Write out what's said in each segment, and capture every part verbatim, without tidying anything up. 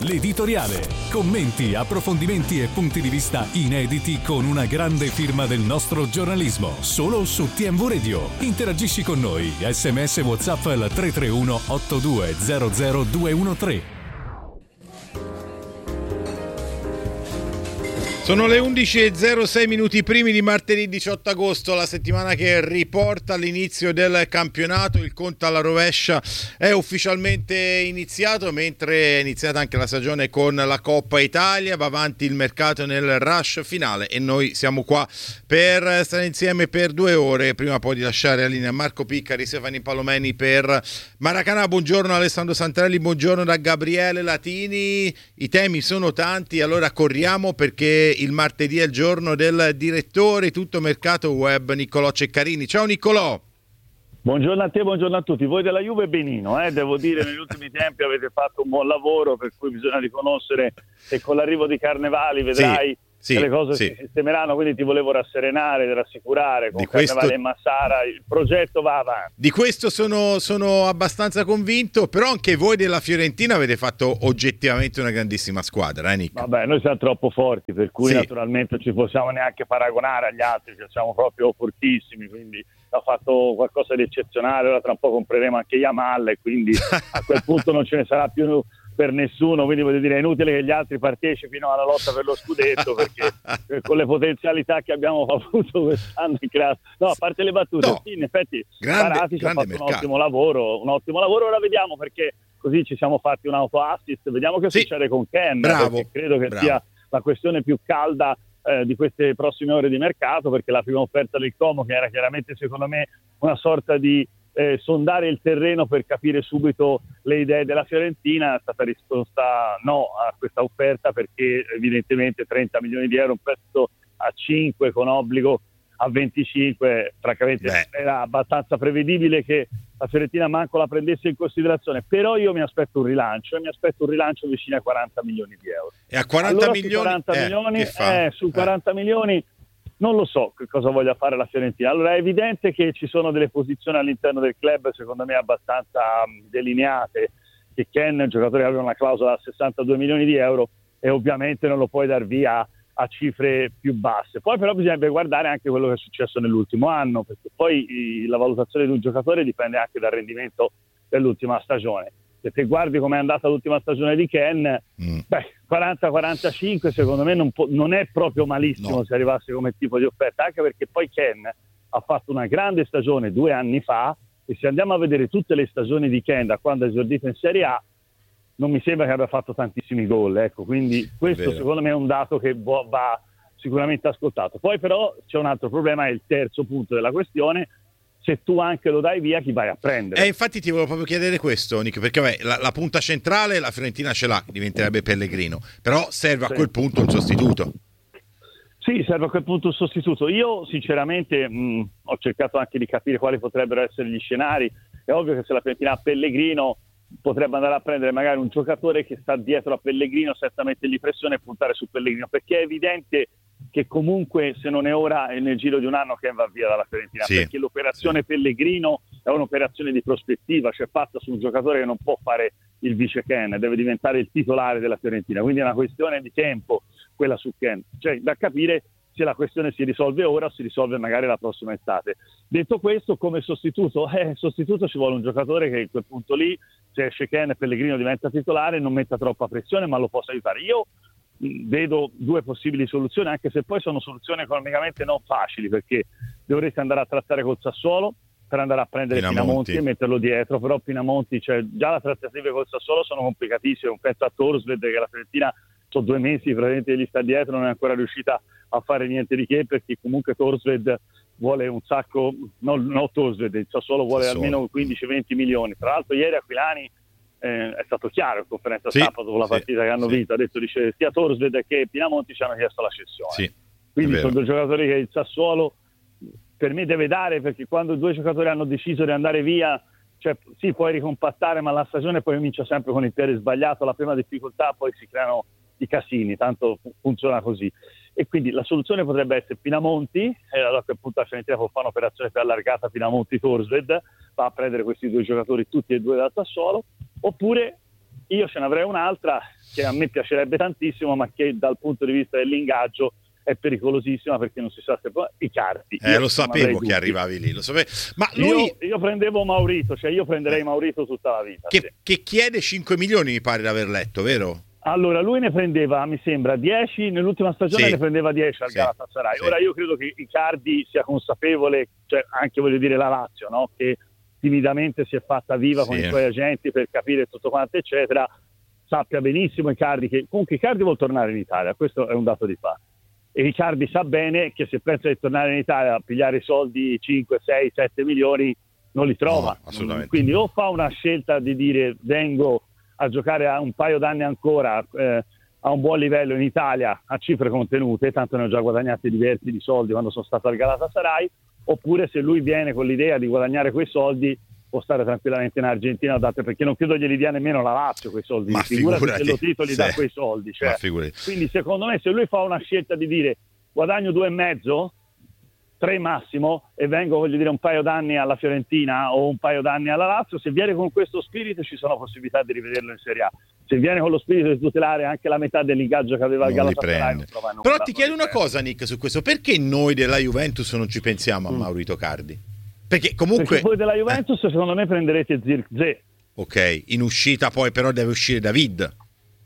l'editoriale. Commenti, approfondimenti e punti di vista inediti con una grande firma del nostro giornalismo. Solo su T M V Radio. Interagisci con noi. S M S WhatsApp al tre tre uno otto due zero zero due uno tre. Sono le undici e zero sei minuti primi di martedì diciotto agosto, la settimana che riporta all'inizio del campionato. Il conto alla rovescia è ufficialmente iniziato, mentre è iniziata anche la stagione con la Coppa Italia. Va avanti il mercato nel rush finale e noi siamo qua per stare insieme per due ore, prima poi di lasciare la linea a Marco Piccari, Stefani Palomeni per Maracanã. Buongiorno Alessandro Santarelli, buongiorno da Gabriele Latini. I temi sono tanti, allora corriamo perché il martedì è il giorno del direttore tutto mercato web Niccolò Ceccarini. Ciao Niccolò. Buongiorno a te, buongiorno a tutti. Voi della Juve benino, eh? Devo dire negli ultimi tempi avete fatto un buon lavoro, per cui bisogna riconoscere che con l'arrivo di Carnevali vedrai sì. Sì, che le cose sì. si sistemeranno, quindi ti volevo rasserenare, rassicurare con di Carnevale questo... e Massara il progetto va avanti. Di questo sono, sono abbastanza convinto, però anche voi della Fiorentina avete fatto oggettivamente una grandissima squadra, eh Nick? Vabbè, noi siamo troppo forti, per cui sì. naturalmente ci possiamo neanche paragonare agli altri, che siamo proprio fortissimi, quindi ha fatto qualcosa di eccezionale. Ora tra un po' compreremo anche Yamal e quindi a quel punto non ce ne sarà più per nessuno, quindi voglio dire è inutile che gli altri partecipino alla lotta per lo scudetto, perché con le potenzialità che abbiamo avuto quest'anno in classe, no, a parte le battute, no. sì, in effetti grande, Paratici ha fatto mercato. un ottimo lavoro, un ottimo lavoro. Ora vediamo, perché così ci siamo fatti un auto assist, vediamo che sì. succede con Ken, bravo, perché credo che bravo. sia la questione più calda eh, di queste prossime ore di mercato, perché la prima offerta del Como, che era chiaramente secondo me una sorta di Eh, sondare il terreno per capire subito le idee della Fiorentina, è stata risposta no a questa offerta, perché evidentemente trenta milioni di euro, un prezzo a cinque con obbligo a venticinque, francamente Beh. era abbastanza prevedibile che la Fiorentina manco la prendesse in considerazione, però io mi aspetto un rilancio e mi aspetto un rilancio vicino ai quaranta milioni di euro. E a quaranta allora, milioni, quaranta eh, milioni che fa? Eh, su quaranta eh. milioni non lo so che cosa voglia fare la Fiorentina. Allora è evidente che ci sono delle posizioni all'interno del club secondo me abbastanza um, delineate, che Ken, il giocatore, aveva una clausola a sessantadue milioni di euro e ovviamente non lo puoi dar via a cifre più basse. Poi però bisogna guardare anche quello che è successo nell'ultimo anno, perché poi i, la valutazione di un giocatore dipende anche dal rendimento dell'ultima stagione. Se te guardi com'è andata l'ultima stagione di Ken, mm. beh, quaranta quarantacinque secondo me non, può, non è proprio malissimo, no, se arrivasse come tipo di offerta, anche perché poi Ken ha fatto una grande stagione due anni fa, e se andiamo a vedere tutte le stagioni di Ken da quando ha esordito in Serie A, non mi sembra che abbia fatto tantissimi gol, ecco, quindi questo secondo me è un dato che va sicuramente ascoltato. Poi però c'è un altro problema, è il terzo punto della questione: se tu anche lo dai via, chi vai a prendere? Eh, infatti ti volevo proprio chiedere questo, Nick, perché vabbè, la, la punta centrale la Fiorentina ce l'ha, diventerebbe Pellegrino, però serve a sì. quel punto un sostituto. Sì, serve a quel punto un sostituto. Io sinceramente mh, ho cercato anche di capire quali potrebbero essere gli scenari. È ovvio che se la Fiorentina ha Pellegrino potrebbe andare a prendere magari un giocatore che sta dietro a Pellegrino senza mettergli pressione e puntare su Pellegrino, perché è evidente che comunque se non è ora è nel giro di un anno che va via dalla Fiorentina, sì, perché l'operazione sì. Pellegrino è un'operazione di prospettiva, cioè fatta su un giocatore che non può fare il vice Ken, deve diventare il titolare della Fiorentina, quindi è una questione di tempo quella su Ken, cioè da capire se la questione si risolve ora o si risolve magari la prossima estate. Detto questo, come sostituto, eh, sostituto ci vuole un giocatore che a quel punto lì, se esce Ken e Pellegrino diventa titolare, non metta troppa pressione ma lo possa aiutare. Io vedo due possibili soluzioni, anche se poi sono soluzioni economicamente non facili, perché dovreste andare a trattare col Sassuolo per andare a prendere Pinamonti, Pinamonti e metterlo dietro, però Pinamonti, cioè già le trattative col Sassuolo sono complicatissime, un pezzo a Thorstvedt che la Fiorentina sono due mesi praticamente gli sta dietro, non è ancora riuscita a fare niente di che, perché comunque Thorstvedt vuole un sacco, no, no Thorstvedt, il Sassuolo vuole Sassuolo. almeno quindici venti milioni. Tra l'altro ieri Aquilani Eh, è stato chiaro in conferenza sì, stampa dopo la partita sì, che hanno sì. vinto, ha detto, dice, sia Thorstvedt che Pinamonti ci hanno chiesto la cessione, sì, quindi sono due giocatori che il Sassuolo per me deve dare, perché quando due giocatori hanno deciso di andare via, cioè sì, puoi ricompattare, ma la stagione poi comincia sempre con il piede sbagliato, la prima difficoltà, poi si creano i casini, tanto funziona così. E quindi la soluzione potrebbe essere Pinamonti, e allora a quel punto la Fiorentina può fare un'operazione più allargata, Pinamonti-Thorstvedt, va a prendere questi due giocatori tutti e due dal Sassuolo, oppure Io ce ne avrei un'altra che a me piacerebbe tantissimo, ma che dal punto di vista dell'ingaggio è pericolosissima, perché non si sa se poi Icardi. Eh, lo sapevo che arrivavi lì, lo sapevo. Ma lui io, io prendevo Maurito, cioè io prenderei Maurito tutta la vita. Che, sì. che chiede cinque milioni, mi pare di aver letto, vero? Allora, lui ne prendeva, mi sembra, dieci, nell'ultima stagione sì. ne prendeva dieci al sì. Galatasaray. Sì. Ora io credo che Icardi sia consapevole, cioè anche voglio dire la Lazio, no? Che timidamente si è fatta viva sì. con i suoi agenti per capire tutto quanto, eccetera. Sappia benissimo Icardi che comunque Icardi vuol tornare in Italia, questo è un dato di fatto. E Icardi sa bene che se pensa di tornare in Italia a pigliare i soldi cinque, sei, sette milioni non li trova. No, assolutamente. Quindi o fa una scelta di dire vengo a giocare a un paio d'anni ancora eh, a un buon livello in Italia a cifre contenute, tanto ne ho già guadagnati diversi di soldi quando sono stato al Galatasaray, oppure se lui viene con l'idea di guadagnare quei soldi può stare tranquillamente in Argentina, date, perché non credo glieli dia nemmeno la Lazio quei soldi. Ma figurati, figurati se lo titoli sì. da quei soldi, cioè. Quindi secondo me se lui fa una scelta di dire guadagno due e mezzo, tre massimo, e vengo voglio dire un paio d'anni alla Fiorentina o un paio d'anni alla Lazio, se viene con questo spirito ci sono possibilità di rivederlo in Serie A. Se viene con lo spirito di tutelare anche la metà dell'ingaggio che aveva il Galatasaray, però ti chiedo una cosa, Nick, su questo: perché noi della Juventus non ci pensiamo a mm. Maurito Cardi? Perché comunque perché voi della Juventus eh. secondo me prenderete Zirkzee. Ok, in uscita poi però deve uscire David.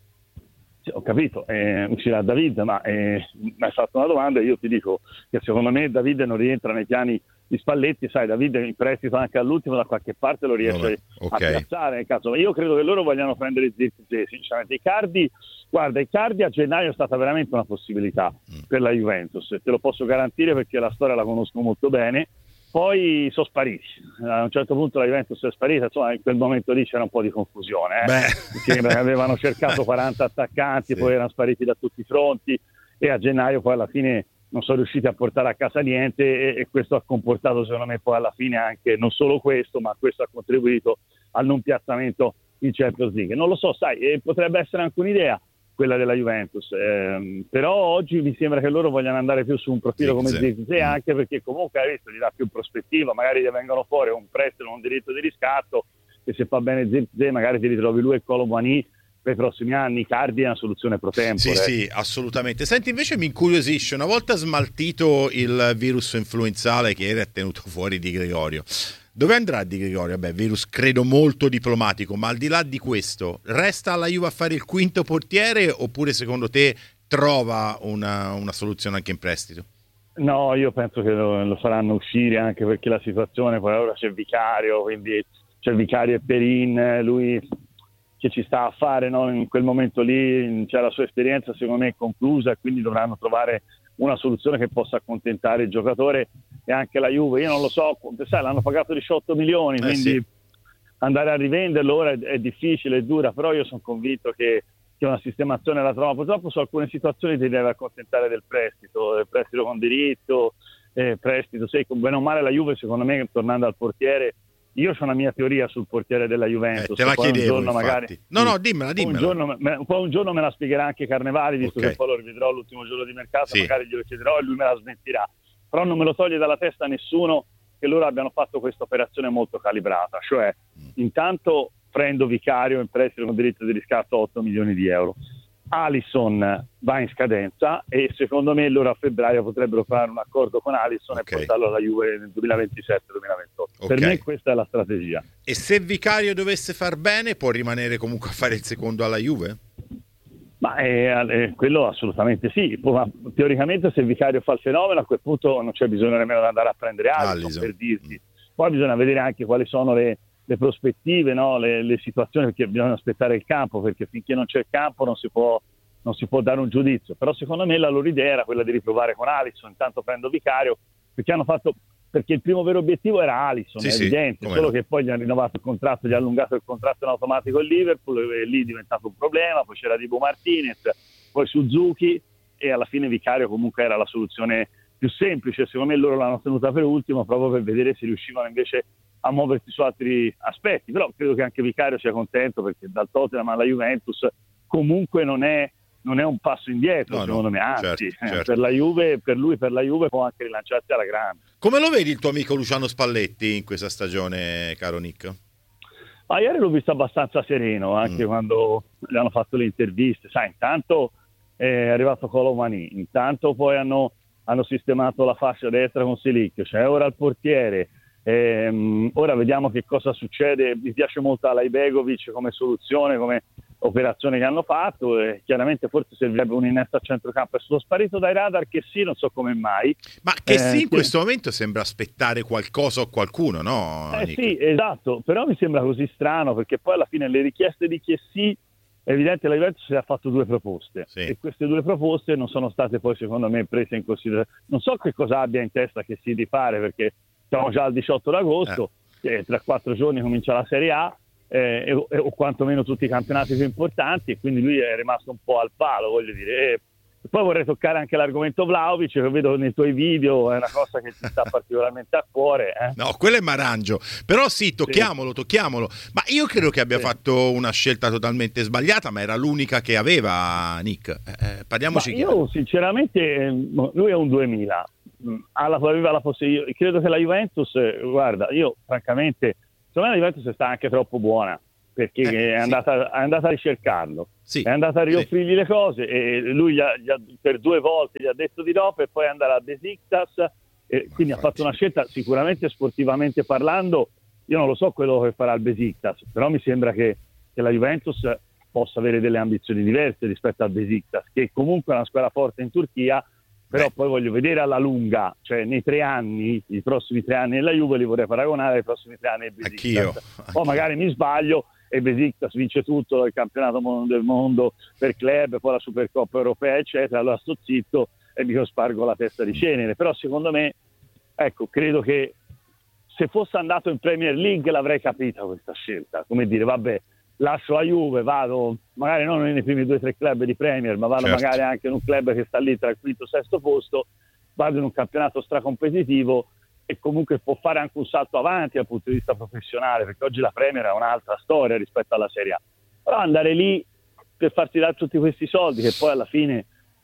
Sì, ho capito, eh, uscirà David, ma eh, mi hai fatto una domanda e io ti dico che secondo me David non rientra nei piani di Spalletti. Sai, David è in prestito anche all'ultimo, da qualche parte lo riesce Vabbè, okay. a piazzare nel caso. Io credo che loro vogliano prendere Zirkzee, sinceramente. Icardi, guarda, Icardi a gennaio è stata veramente una possibilità mm. per la Juventus, te lo posso garantire perché la storia la conosco molto bene. Poi sono spariti, a un certo punto la Juventus è sparita, insomma in quel momento lì c'era un po' di confusione, eh? Sembra che avevano cercato quaranta attaccanti, sì. poi erano spariti da tutti i fronti e a gennaio poi alla fine non sono riusciti a portare a casa niente e, e questo ha comportato secondo me poi alla fine anche, non solo questo, ma questo ha contribuito al non piazzamento in Champions League. Non lo so, sai, eh, potrebbe essere anche un'idea quella della Juventus, eh, però oggi mi sembra che loro vogliano andare più su un profilo come Zirkzee, anche perché comunque hai visto gli dà più prospettiva, magari gli vengono fuori un prestito, un diritto di riscatto, e se fa bene Zirkzee magari ti ritrovi lui e Colomboani per i prossimi anni. Cardi è una soluzione pro tempore. Sì, sì, assolutamente. Senti, invece mi incuriosisce, una volta smaltito il virus influenzale che era tenuto fuori Di Gregorio, dove andrà Di Gregorio? Vabbè, virus credo molto diplomatico, ma al di là di questo, resta alla Juve a fare il quinto portiere oppure secondo te trova una, una soluzione anche in prestito? No, io penso che lo, lo faranno uscire, anche perché la situazione, poi ora c'è Vicario, quindi c'è Vicario e Perin, lui che ci sta a fare, no? In quel momento lì c'è la sua esperienza secondo me conclusa, e quindi dovranno trovare una soluzione che possa accontentare il giocatore e anche la Juve. Io non lo so, sai, l'hanno pagato diciotto milioni, eh quindi sì. andare a rivenderlo ora è, è difficile, è dura, però io sono convinto che, che una sistemazione la trova. Purtroppo su alcune situazioni ti deve accontentare del prestito, del prestito con diritto, eh, prestito, sai, bene o male la Juve secondo me, tornando al portiere, io ho una mia teoria sul portiere della Juventus. Eh, te la poi chiedevo, un giorno magari, no, no, dimmela, dimmela. Un giorno, me, poi un giorno me la spiegherà anche Carnevali, visto okay. che poi lo rivedrò l'ultimo giorno di mercato, sì. magari glielo chiederò e lui me la smentirà. Però non me lo toglie dalla testa nessuno che loro abbiano fatto questa operazione molto calibrata. Cioè, mm. intanto prendo Vicario in prestito con diritto di riscatto a otto milioni di euro. Alisson va in scadenza e secondo me loro a febbraio potrebbero fare un accordo con Alisson okay. e portarlo alla Juve nel duemilaventisette duemilaventotto. Okay. Per me questa è la strategia. E se Vicario dovesse far bene può rimanere comunque a fare il secondo alla Juve? Ma eh, eh, quello assolutamente sì. Ma teoricamente se Vicario fa il fenomeno a quel punto non c'è bisogno nemmeno di andare a prendere Alisson, Alisson. per dirti. Poi bisogna vedere anche quali sono le le prospettive, no? le, le situazioni, perché bisogna aspettare il campo, perché finché non c'è il campo non si può non si può dare un giudizio. Però secondo me la loro idea era quella di riprovare con Alisson, intanto prendo Vicario, perché hanno fatto perché il primo vero obiettivo era Alisson, sì, è evidente, sì, solo no. che poi gli hanno rinnovato il contratto, gli ha allungato il contratto in automatico il Liverpool, e lì è diventato un problema, poi c'era Dibu Martinez, poi Suzuki, e alla fine Vicario comunque era la soluzione più semplice. Secondo me loro l'hanno tenuta per ultimo proprio per vedere se riuscivano invece a muoversi su altri aspetti. Però credo che anche Vicario sia contento, perché dal Tottenham alla Juventus comunque non è non è un passo indietro, no, secondo no, me, anzi certo, certo. per la Juve, per lui, per la Juve può anche rilanciarsi alla grande. Come lo vedi il tuo amico Luciano Spalletti in questa stagione, caro Nick? Ah, ieri l'ho visto abbastanza sereno, anche mm. quando gli hanno fatto le interviste. Sai, intanto è arrivato Colomani, intanto poi hanno, hanno sistemato la fascia destra con Silicchio, c'è ora il portiere. Ehm, ora vediamo che cosa succede. Mi piace molto Alajbegovic come soluzione, come operazione che hanno fatto, e chiaramente forse servirebbe un innesto a centrocampo. È stato sparito dai radar che sì, non so come mai, ma che eh, sì in che... questo momento sembra aspettare qualcosa o qualcuno, no? Eh Nick? sì, esatto, però mi sembra così strano, perché poi alla fine le richieste di Chiessi, è evidente che la Juventus si è fatto due proposte, sì. E queste due proposte non sono state poi secondo me prese in considerazione. Non so che cosa abbia in testa Chiessi di fare, perché siamo già al diciotto d'agosto, eh. e tra quattro giorni comincia la Serie A, eh, e, e, o quantomeno tutti i campionati più importanti, e quindi lui è rimasto un po' al palo, voglio dire. E poi vorrei toccare anche l'argomento Vlahovic, che vedo nei tuoi video, è una cosa che ti sta particolarmente a cuore. Eh? No, quello è Marangio, però sì, tocchiamolo, sì. tocchiamolo. Ma io credo che abbia sì. fatto una scelta totalmente sbagliata, ma era l'unica che aveva, Nick. Eh, parliamoci chiaro. Io sinceramente, lui è un duemila, alla, aveva la possibilità. Credo che la Juventus, guarda, io francamente, secondo me la Juventus è stata anche troppo buona, perché eh, è, andata, sì. è andata a ricercarlo, sì. è andata a rioffrirgli sì. le cose, e lui gli ha, gli ha, per due volte gli ha detto di no, per poi andare a Besiktas, e quindi ha fatto una scelta sicuramente sportivamente parlando. Io non lo so quello che farà il Besiktas, però mi sembra che, che la Juventus possa avere delle ambizioni diverse rispetto al Besiktas, che comunque è una squadra forte in Turchia, però Beh. poi voglio vedere alla lunga, cioè nei tre anni, i prossimi tre anni della Juve li vorrei paragonare ai prossimi tre anni del Besiktas. Anch'io, anch'io. Poi magari mi sbaglio e Besiktas vince tutto, il campionato del mondo per club, poi la Supercoppa europea eccetera, allora sto zitto e mi spargo la testa di cenere. Però secondo me, ecco, credo che se fosse andato in Premier League l'avrei capita questa scelta, come dire, vabbè, lascio la Juve, vado magari non nei primi due o tre club di Premier, ma vado certo. magari anche in un club che sta lì tra il quinto e sesto posto, vado in un campionato stracompetitivo e comunque può fare anche un salto avanti dal punto di vista professionale, perché oggi la Premier è un'altra storia rispetto alla Serie A. Però andare lì per farti dare tutti questi soldi, che poi alla fine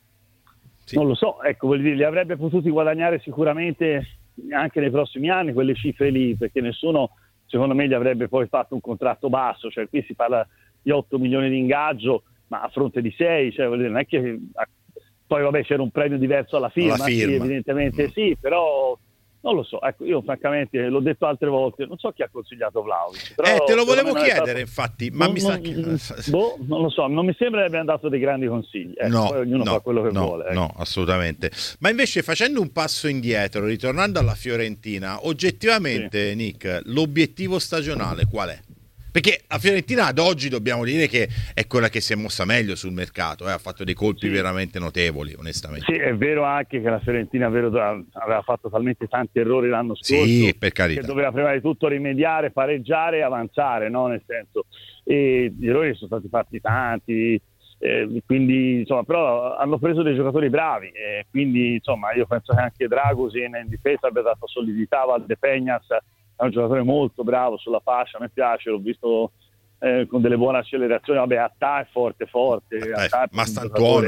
sì. non lo so, ecco, voglio dire, li avrebbe potuti guadagnare sicuramente anche nei prossimi anni quelle cifre lì, perché nessuno secondo me gli avrebbe poi fatto un contratto basso, cioè qui si parla di otto milioni di ingaggio, ma a fronte di sei, cioè voglio dire, non è che poi vabbè c'era un premio diverso alla firma, alla firma. Sì, evidentemente mm. sì, però non lo so, ecco, io francamente l'ho detto altre volte, non so chi ha consigliato Vlahovic. Eh, te lo volevo chiedere, stato... infatti, ma non, mi sa non, che... boh, non lo so, non mi sembra che abbia dato dei grandi consigli. Ecco, no, poi ognuno no, fa quello che no, vuole. Ecco. No, assolutamente. Ma invece facendo un passo indietro, ritornando alla Fiorentina, oggettivamente, sì. Nick, l'obiettivo stagionale qual è? Perché la Fiorentina ad oggi dobbiamo dire che è quella che si è mossa meglio sul mercato, eh? Ha fatto dei colpi sì. veramente notevoli, onestamente. Sì, è vero anche che la Fiorentina vero, aveva fatto talmente tanti errori l'anno scorso, sì, per carità. che doveva prima di tutto rimediare, pareggiare e avanzare, no? Nel senso, e gli errori sono stati fatti tanti, eh, quindi insomma, però hanno preso dei giocatori bravi, e quindi insomma io penso che anche Dragusin in difesa abbia dato solidità, Valdepeñas è un giocatore molto bravo sulla fascia, a me piace, l'ho visto eh, con delle buone accelerazioni. Vabbè, Attà è forte, forte. Attà, ma Stantuono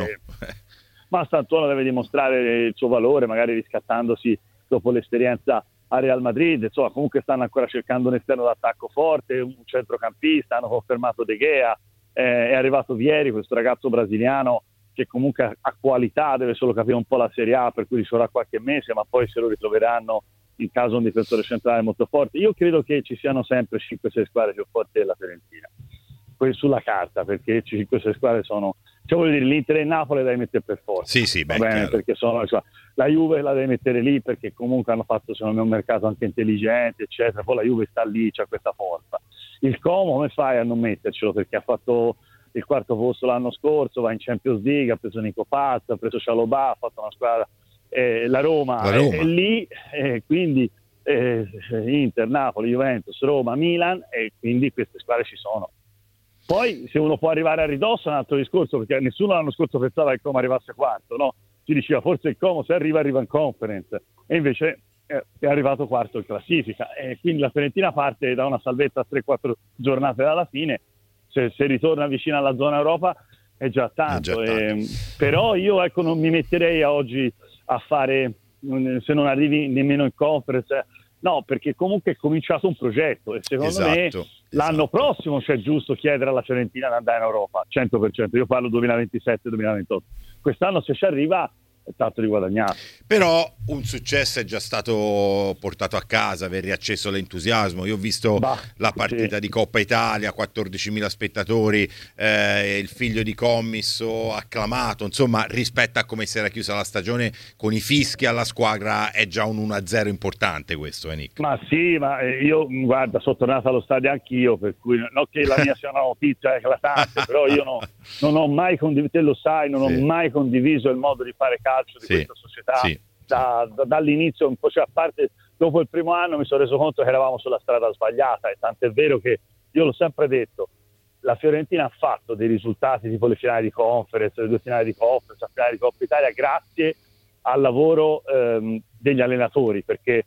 ma Stantuono deve dimostrare il suo valore, magari riscattandosi dopo l'esperienza a Real Madrid. Insomma, comunque stanno ancora cercando un esterno d'attacco forte, un centrocampista, hanno confermato De Gea, eh, è arrivato Vieri, questo ragazzo brasiliano che comunque ha qualità, deve solo capire un po' la Serie A, per cui ci vorrà qualche mese, ma poi se lo ritroveranno in caso un difensore centrale molto forte. Io credo che ci siano sempre cinque sei squadre più forti della Fiorentina, poi sulla carta, perché cinque sei squadre sono, cioè voglio dire, l'Inter e il Napoli la devi mettere per forza, sì, sì, beh, bene, perché sono, cioè, la Juve la devi mettere lì perché comunque hanno fatto secondo me un mercato anche intelligente eccetera, poi la Juve sta lì, c'ha questa forza. Il Como come fai a non mettercelo, perché ha fatto il quarto posto l'anno scorso, va in Champions League, ha preso Nico Paz, ha preso Cialobà, ha fatto una squadra. Eh, la Roma, la Roma. È, è lì, eh, quindi eh, Inter, Napoli, Juventus, Roma, Milan, e quindi queste squadre ci sono. Poi se uno può arrivare a ridosso è un altro discorso, perché nessuno l'anno scorso pensava che il Como arrivasse quarto, no? Si diceva forse il Como se arriva arriva in Conference, e invece eh, è arrivato quarto in classifica, e quindi la Fiorentina parte da una salvezza a tre quattro giornate dalla fine. Se, se ritorna vicino alla zona Europa è già tanto, è già tanto. Eh, però io ecco non mi metterei a oggi a fare, se non arrivi nemmeno in Conference, No, perché comunque è cominciato un progetto e secondo esatto, me esatto. l'anno prossimo c'è giusto chiedere alla Fiorentina di andare in Europa, cento per cento. Io parlo duemilaventisette duemilaventotto. Quest'anno se ci arriva è tanto di guadagnato. Però un successo è già stato portato a casa, aver riacceso l'entusiasmo. Io ho visto bah, la partita sì. di Coppa Italia, quattordicimila spettatori, eh, il figlio di Commisso acclamato, insomma rispetto a come si era chiusa la stagione con i fischi alla squadra è già un uno a zero importante questo, eh Nick? Ma sì, ma io guarda, sono tornato allo stadio anch'io, per cui non che la mia sia una notizia eclatante, però io no, non ho mai condiviso, te lo sai, non sì. ho mai condiviso il modo di fare calcio di sì, questa società sì, da, da, dall'inizio, un po', cioè, a parte dopo il primo anno mi sono reso conto che eravamo sulla strada sbagliata, e tant'è vero che io l'ho sempre detto, la Fiorentina ha fatto dei risultati tipo le finali di conference, le due finali di conference, la finale di Coppa Italia grazie al lavoro ehm, degli allenatori, perché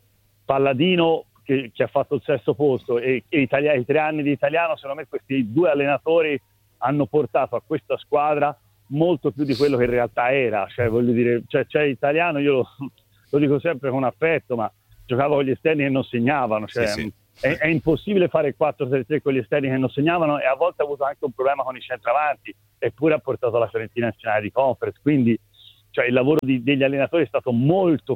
Palladino che, che ha fatto il sesto posto e, e Italia, i tre anni di italiano, secondo me questi due allenatori hanno portato a questa squadra molto più di quello che in realtà era, cioè voglio dire, cioè, cioè italiano, io lo, lo dico sempre con affetto, ma giocava con gli esterni che non segnavano, cioè sì, sì. È, è impossibile fare il quattro tre tre con gli esterni che non segnavano, e a volte ha avuto anche un problema con i centravanti, eppure ha portato la Fiorentina in finale di conference, quindi cioè, il lavoro di, degli allenatori è stato molto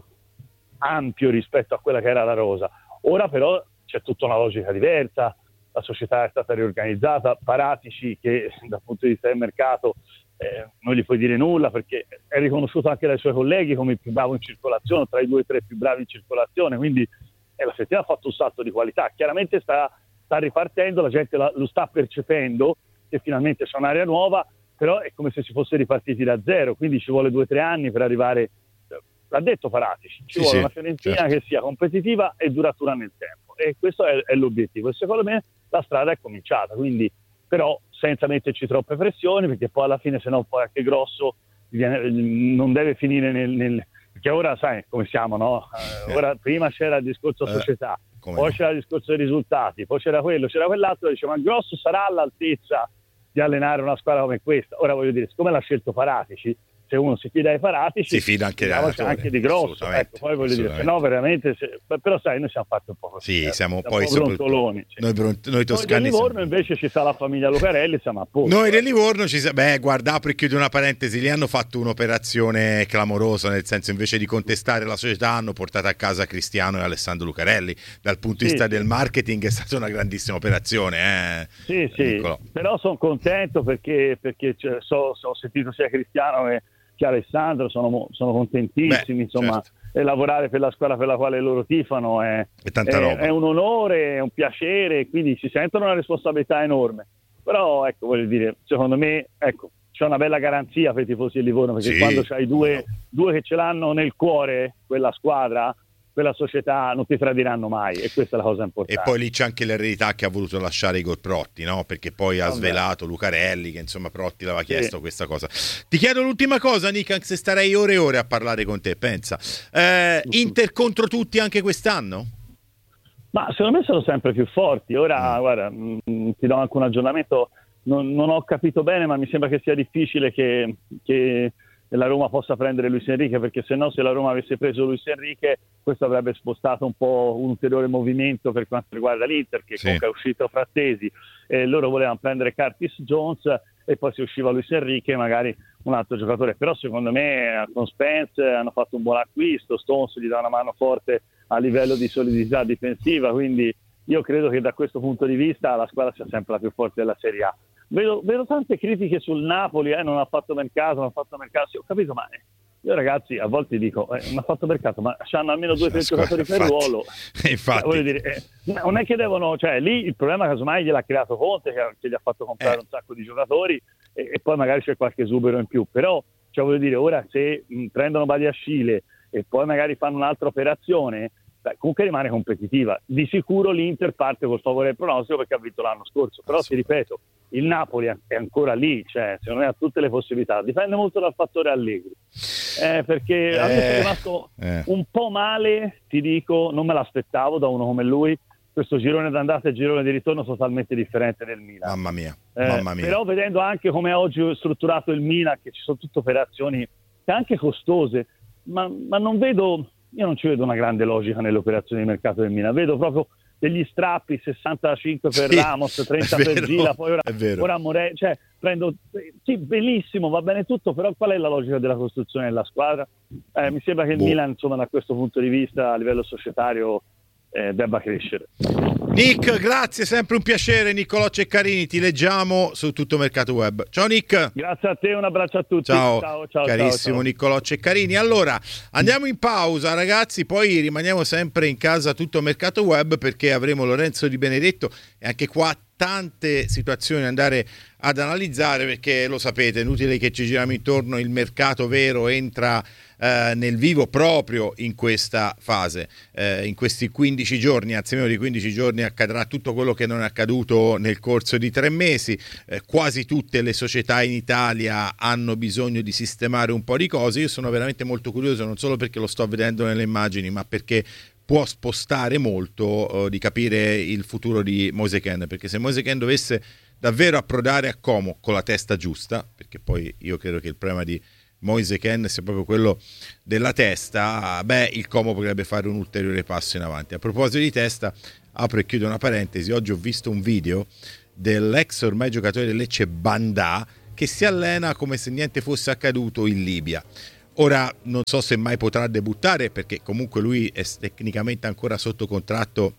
ampio rispetto a quella che era la rosa. Ora però c'è tutta una logica diversa, la società è stata riorganizzata, Paratici che dal punto di vista del mercato Eh, non gli puoi dire nulla perché è riconosciuto anche dai suoi colleghi come il più bravo in circolazione, tra i due o tre più bravi in circolazione, quindi eh, la Fiorentina ha fatto un salto di qualità, chiaramente sta, sta ripartendo, la gente la, lo sta percependo che finalmente c'è un'area nuova, però è come se si fosse ripartiti da zero, quindi ci vuole due o tre anni per arrivare, l'ha detto Paratici, ci sì, vuole sì, una Fiorentina certo. che sia competitiva e duratura nel tempo, e questo è, è l'obiettivo, e secondo me la strada è cominciata, quindi però senza metterci troppe pressioni, perché poi alla fine se no poi anche grosso viene, non deve finire nel, nel perché ora sai come siamo, no? Eh, ora prima c'era il discorso società, eh, poi no? c'era il discorso dei risultati, poi c'era quello, c'era quell'altro, dice ma Grosso sarà all'altezza di allenare una squadra come questa? Ora voglio dire, siccome l'ha scelto Paratici, se uno si fida ai Paratici si fida anche, anche di Grosso, ecco, poi voglio dire, se no veramente se, però sai, noi siamo fatti un po' così, sì, eh, siamo siamo poi brontoloni, sì. noi, bront- noi toscani noi Livorno siamo... invece ci sta la famiglia Lucarelli, siamo a posto. Noi del Livorno ci sa- beh guarda, apro e chiudo una parentesi, lì hanno fatto un'operazione clamorosa, nel senso invece di contestare la società hanno portato a casa Cristiano e Alessandro Lucarelli, dal punto di sì, vista sì. del marketing è stata una grandissima operazione, eh? sì sì Niccolò. Però sono contento perché, perché cioè, so, so, ho sentito sia Cristiano che che Alessandro sono, sono contentissimi, Beh, insomma, certo. e lavorare per la squadra per la quale loro tifano è, è, tanta è, roba. È un onore, è un piacere, quindi si sentono una responsabilità enorme. Però ecco, voglio dire, secondo me ecco, c'è una bella garanzia per i tifosi di Livorno, perché sì, quando c'hai due, no. due che ce l'hanno nel cuore, quella squadra, quella società, non ti tradiranno mai, e questa è la cosa importante. E poi lì c'è anche l'eredità che ha voluto lasciare Igor Protti, no? Perché poi ha Vabbè. svelato Lucarelli che insomma Protti l'aveva chiesto sì. questa cosa. Ti chiedo l'ultima cosa, Nick, anche se starei ore e ore a parlare con te, pensa. Eh, Inter contro tutti anche quest'anno? Ma secondo me sono sempre più forti. Ora, mm. guarda, mh, ti do anche un aggiornamento, non, non ho capito bene, ma mi sembra che sia difficile che... che la Roma possa prendere Luis Enrique, perché se no, se la Roma avesse preso Luis Enrique, questo avrebbe spostato un po' un ulteriore movimento per quanto riguarda l'Inter, che sì. comunque è uscito Frattesi, e loro volevano prendere Curtis Jones e poi se usciva Luis Enrique magari un altro giocatore, però secondo me con Spence hanno fatto un buon acquisto, Stones gli dà una mano forte a livello di solidità difensiva, quindi io credo che da questo punto di vista la squadra sia sempre la più forte della Serie A. Vedo, vedo tante critiche sul Napoli, eh, non ha fatto mercato, non ha fatto mercato, sì, ho capito, ma io ragazzi a volte dico, eh, non ha fatto mercato, ma c'hanno almeno due o tre giocatori per ruolo. Infatti. Voglio dire, eh, non è che devono, cioè lì il problema casomai gliel'ha creato Conte, che, che gli ha fatto comprare eh. un sacco di giocatori e, e poi magari c'è qualche esubero in più, però cioè, voglio dire, ora se mh, prendono Badiashile e poi magari fanno un'altra operazione, beh, comunque rimane competitiva. Di sicuro l'Inter parte col favore del pronostico perché ha vinto l'anno scorso, però ti ripeto, il Napoli è ancora lì, cioè secondo me ha tutte le possibilità, dipende molto dal fattore Allegri, eh, perché eh, a me è rimasto eh. un po' male, ti dico, non me l'aspettavo da uno come lui, questo girone d'andata e girone di ritorno totalmente differente del Milan. Mamma mia, eh, mamma mia. Però vedendo anche come oggi è strutturato il Milan, che ci sono tutte operazioni anche costose, ma, ma non vedo io non ci vedo una grande logica nelle operazioni di mercato del Milan, vedo proprio degli strappi, sessantacinque per sì, Ramos, trenta per Gila, poi ora, ora More, cioè prendo, sì, bellissimo, va bene tutto, però qual è la logica della costruzione della squadra? Eh, mi sembra che il boh. Milan, insomma, da questo punto di vista a livello societario eh, debba crescere. Nick, grazie, sempre un piacere. Niccolò Ceccarini, ti leggiamo su Tutto Mercato Web. Ciao Nick. Grazie a te, un abbraccio a tutti. Ciao, ciao, ciao carissimo ciao, ciao. Niccolò Ceccarini. Allora, andiamo in pausa ragazzi, poi rimaniamo sempre in casa Tutto Mercato Web perché avremo Lorenzo Di Benedetto e anche qua tante situazioni da andare ad analizzare, perché lo sapete, è inutile che ci giriamo intorno, il mercato vero entra eh, nel vivo proprio in questa fase, eh, in questi quindici giorni, anzi meno di quindici giorni accadrà tutto quello che non è accaduto nel corso di tre mesi, eh, quasi tutte le società in Italia hanno bisogno di sistemare un po' di cose. Io sono veramente molto curioso, non solo perché lo sto vedendo nelle immagini, ma perché può spostare molto uh, di capire il futuro di Moise Kean, perché se Moise Kean dovesse davvero approdare a Como con la testa giusta, perché poi io credo che il problema di Moise Kean sia proprio quello della testa, beh, il Como potrebbe fare un ulteriore passo in avanti. A proposito di testa, apro e chiudo una parentesi, oggi ho visto un video dell'ex ormai giocatore del Lecce Bandà che si allena come se niente fosse accaduto in Libia. Ora non so se mai potrà debuttare, perché comunque lui è tecnicamente ancora sotto contratto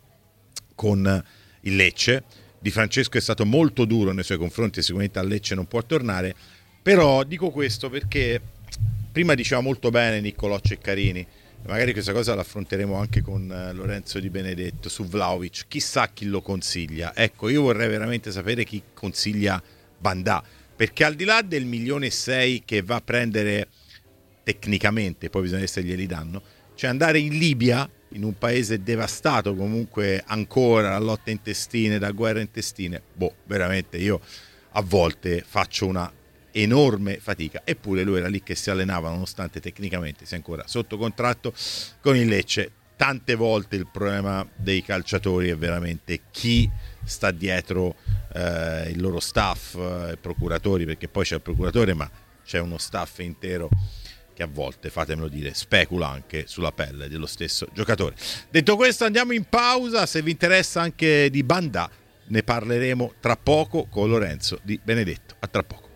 con il Lecce. Di Francesco è stato molto duro nei suoi confronti e sicuramente al Lecce non può tornare, però dico questo perché prima diceva molto bene Niccolò Ceccarini, magari questa cosa l'affronteremo anche con Lorenzo Di Benedetto su Vlahovic, chissà chi lo consiglia. Ecco, io vorrei veramente sapere chi consiglia Bandà, perché al di là del milione e sei che va a prendere tecnicamente, poi bisogna vedere se glieli danno, cioè andare in Libia, in un paese devastato comunque ancora da lotta intestine, da guerre intestine, boh, veramente io a volte faccio una enorme fatica, eppure lui era lì che si allenava nonostante tecnicamente sia ancora sotto contratto con il Lecce. Tante volte il problema dei calciatori è veramente chi sta dietro eh, il loro staff, eh, i procuratori, perché poi c'è il procuratore ma c'è uno staff intero che a volte, fatemelo dire, specula anche sulla pelle dello stesso giocatore. Detto questo, andiamo in pausa. Se vi interessa anche di Bandà, ne parleremo tra poco con Lorenzo Di Benedetto. A tra poco.